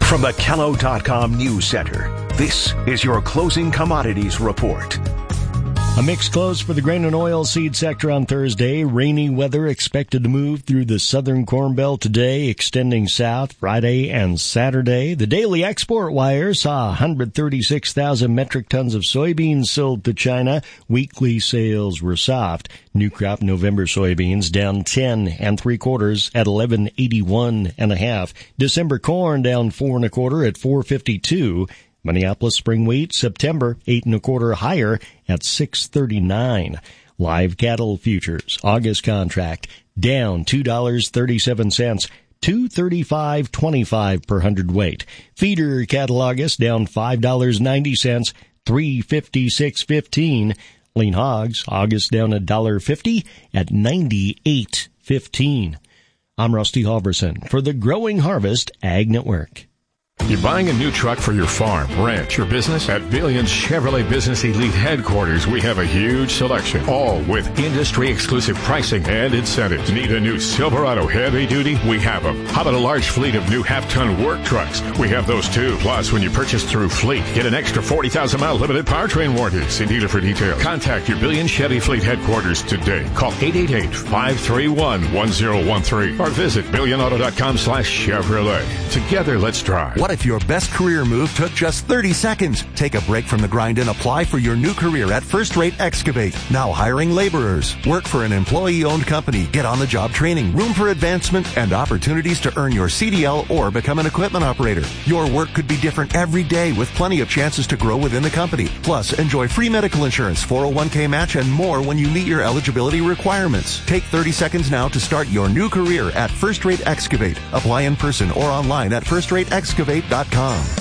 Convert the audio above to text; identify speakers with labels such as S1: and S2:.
S1: From the Kello.com News Center, this is your closing commodities report.
S2: A mixed close for the grain and oilseed sector on Thursday. Rainy weather expected to move through the southern Corn Belt today, extending south Friday and Saturday. The daily export wire saw 136,000 metric tons of soybeans sold to China. Weekly sales were soft. New crop November soybeans down 10 3/4 at 1181.5. December corn down 4 1/4 at 452. Minneapolis spring wheat, September 8 1/4 higher at 639. Live cattle futures, August contract down $2.37, 235.25 per hundredweight. Feeder cattle August down $5.90, 356.15. Lean hogs August down $1.50 at 98.15. I'm Rusty Halverson for the Growing Harvest Ag Network.
S3: You're buying a new truck for your farm, ranch, or business? At Billions Chevrolet Business Elite Headquarters, we have a huge selection, all with industry-exclusive pricing and incentives. Need a new Silverado heavy-duty? We have them. How about a large fleet of new half-ton work trucks? We have those too. Plus, when you purchase through Fleet, get an extra 40,000-mile limited powertrain warranty. See dealer for details. Contact your Billions Chevy Fleet Headquarters today. Call 888-531-1013 or visit billionauto.com/Chevrolet. Together, let's drive.
S4: What if your best career move took just 30 seconds? Take a break from the grind and apply for your new career at First Rate Excavate. Now hiring laborers. Work for an employee-owned company. Get on-the-job training, room for advancement, and opportunities to earn your CDL or become an equipment operator. Your work could be different every day with plenty of chances to grow within the company. Plus, enjoy free medical insurance, 401k match, and more when you meet your eligibility requirements. Take 30 seconds now to start your new career at First Rate Excavate. Apply in person or online at firstrateexcavate.com.